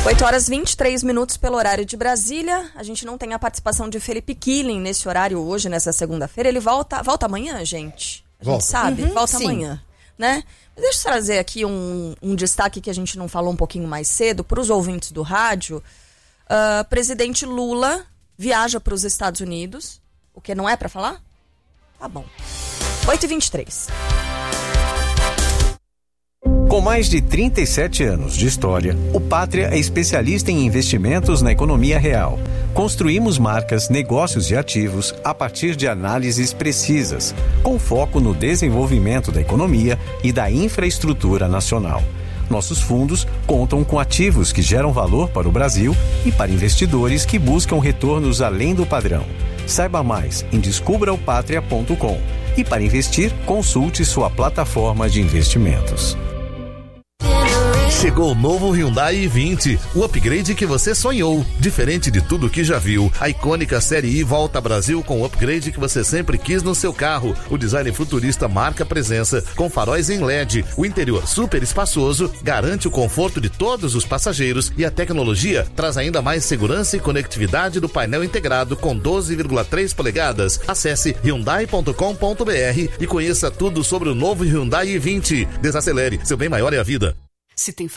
8h23 pelo horário de Brasília. A gente não tem a participação de Felipe Killing nesse horário hoje, nessa segunda-feira. Ele volta amanhã, gente? A gente sabe? Volta sim. amanhã, né? Mas deixa eu trazer aqui um destaque que a gente não falou um pouquinho mais cedo para os ouvintes do rádio. Presidente Lula viaja para os Estados Unidos. O que não é para falar? Tá bom. 8h23. Com mais de 37 anos de história, o Pátria é especialista em investimentos na economia real. Construímos marcas, negócios e ativos a partir de análises precisas, com foco no desenvolvimento da economia e da infraestrutura nacional. Nossos fundos contam com ativos que geram valor para o Brasil e para investidores que buscam retornos além do padrão. Saiba mais em descubraopatria.com e para investir, consulte sua plataforma de investimentos. Chegou o novo Hyundai i20, o upgrade que você sonhou. Diferente de tudo que já viu, a icônica Série I volta ao Brasil com o upgrade que você sempre quis no seu carro. O design futurista marca presença, com faróis em LED. O interior super espaçoso garante o conforto de todos os passageiros e a tecnologia traz ainda mais segurança e conectividade do painel integrado com 12,3 polegadas. Acesse hyundai.com.br e conheça tudo sobre o novo Hyundai i20. Desacelere, seu bem maior é a vida. Se tem